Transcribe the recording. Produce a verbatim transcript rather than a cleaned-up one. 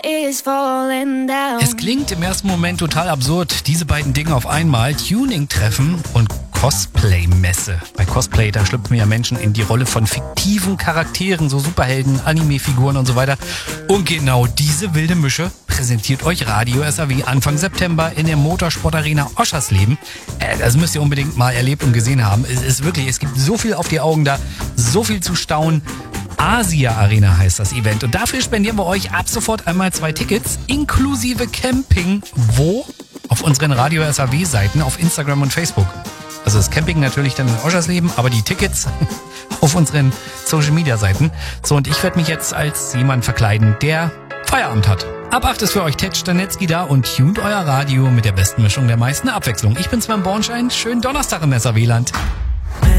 is falling down. Es klingt im ersten Moment total absurd, diese beiden Dinge auf einmal, Tuning-Treffen und Cosplay-Messe. Bei Cosplay, da schlüpfen ja Menschen in die Rolle von fiktiven Charakteren, so Superhelden, Anime-Figuren und so weiter. Und genau diese wilde Mische präsentiert euch Radio S R W Anfang September in der Motorsportarena Oschersleben. Äh, das müsst ihr unbedingt mal erlebt und gesehen haben. Es ist wirklich, es gibt so viel auf die Augen da, so viel zu staunen. Asia Arena heißt das Event und dafür spendieren wir euch ab sofort einmal zwei Tickets inklusive Camping. Wo? Auf unseren Radio S R W Seiten auf Instagram und Facebook. Also das Camping natürlich dann in Oschersleben, aber die Tickets auf unseren Social Media Seiten. So, und ich werde mich jetzt als jemand verkleiden, der Feierabend hat. Ab acht ist für euch Ted Stanetzky da und tunt euer Radio mit der besten Mischung der meisten Abwechslung. Ich bin Sven Bornschein. Schönen Donnerstag im S R W-Land.